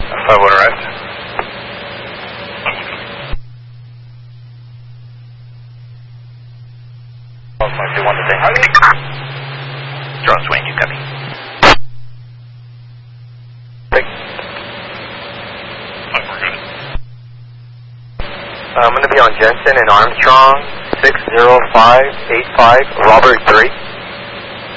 5-1 arrived. Draw swing, you copy. I'm going to be on Jensen and Armstrong, 60585, Robert 3.